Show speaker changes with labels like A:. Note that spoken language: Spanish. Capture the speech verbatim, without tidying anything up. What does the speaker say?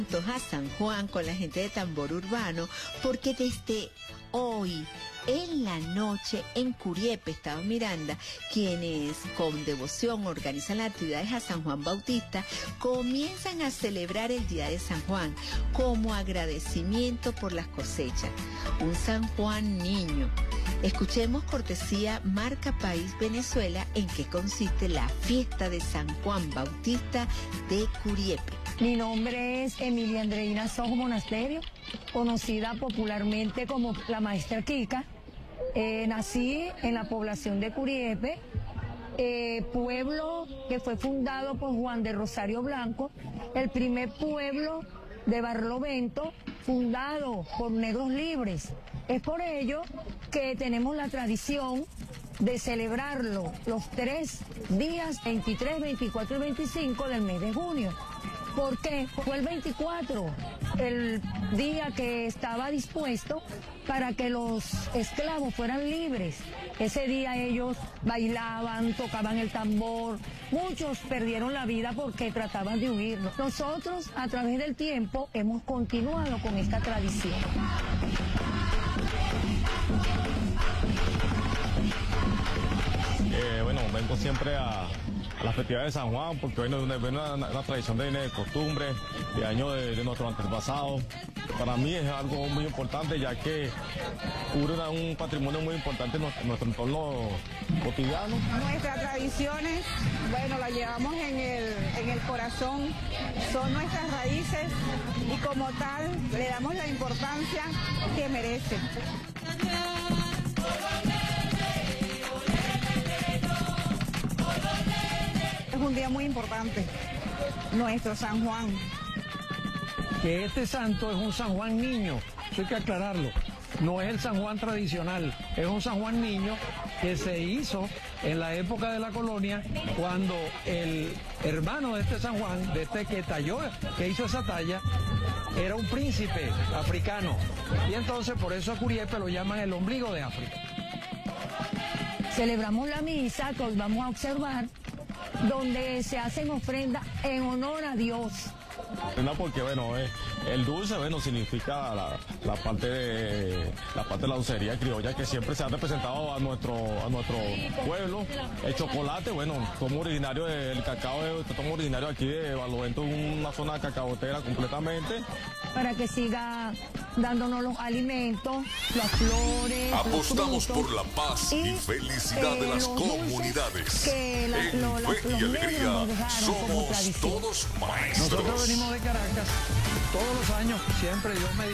A: a San Juan con la gente de Tambor Urbano, porque desde hoy en la noche en Curiepe, Estado Miranda, quienes con devoción organizan las actividades a San Juan Bautista, comienzan a celebrar el Día de San Juan como agradecimiento por las cosechas. Un San Juan niño. Escuchemos cortesía Marca País Venezuela en qué consiste la fiesta de San Juan Bautista de Curiepe.
B: Mi nombre es Emilia Andreina Sojo Monasterio, conocida popularmente como la Maestra Kika. Eh, nací en la población de Curiepe, eh, pueblo que fue fundado por Juan de Rosario Blanco, el primer pueblo de Barlovento fundado por negros libres. Es por ello que tenemos la tradición de celebrarlo los tres días, veintitrés, veinticuatro y veinticinco del mes de junio. ¿Por qué? Fue el veinticuatro, el día que estaba dispuesto para que los esclavos fueran libres. Ese día ellos bailaban, tocaban el tambor, muchos perdieron la vida porque trataban de huir. Nosotros, a través del tiempo, hemos continuado con esta tradición.
C: Eh, bueno, vengo siempre a... a la festividad de San Juan, porque bueno, es una, una, una tradición de, de costumbre, de años de, de nuestros antepasados. Para mí es algo muy importante, ya que cubre una, un patrimonio muy importante en nuestro, nuestro entorno cotidiano.
D: Nuestras tradiciones, bueno, las llevamos en el, en el corazón, son nuestras raíces y como tal le damos la importancia que merecen. Es un día muy importante, nuestro San Juan.
E: Que este santo es un San Juan niño, eso hay que aclararlo. No es el San Juan tradicional, es un San Juan niño que se hizo en la época de la colonia, cuando el hermano de este San Juan, de este que talló, que hizo esa talla, era un príncipe africano. Y entonces por eso a Curiepe lo llaman el ombligo de África.
B: Celebramos la misa que hoy vamos a observar, donde se hacen ofrendas en honor a Dios.
C: No, porque bueno, eh, el dulce, bueno, significa la, la parte de la parte de la dulcería criolla que siempre se ha representado a nuestro a nuestro pueblo. El chocolate, bueno, somos originarios del cacao, somos originarios aquí de Barlovento, una zona cacaotera completamente.
B: Para que siga dándonos los alimentos, las flores,
F: apostamos
B: los frutos,
F: por la paz y, y felicidad eh, de las comunidades.
B: Que la,
F: en
B: lo, la,
F: Fe y Alegría somos todos maestros.
E: Nosotros venimos de Caracas todos los años, siempre Dios me